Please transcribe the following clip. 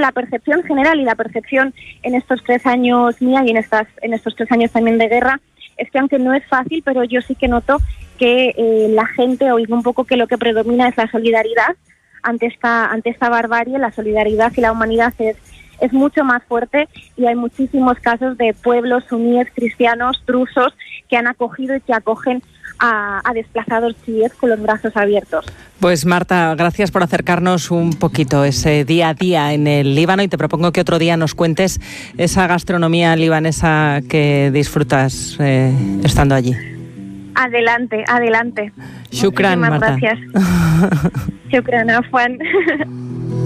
la percepción general y la percepción en estos 3 años mía y en estos 3 años también de guerra es que, aunque no es fácil, pero yo sí que noto que la gente oiga un poco que lo que predomina es la solidaridad ante esta barbarie. La solidaridad y la humanidad es mucho más fuerte, y hay muchísimos casos de pueblos suníes, cristianos, drusos, que han acogido y que acogen a desplazados chiíes con los brazos abiertos. Pues Marta, gracias por acercarnos un poquito ese día a día en el Líbano, y te propongo que otro día nos cuentes esa gastronomía libanesa que disfrutas estando allí. Adelante. Shukran, Muchísimas Marta. Gracias. Shukran, Afwan.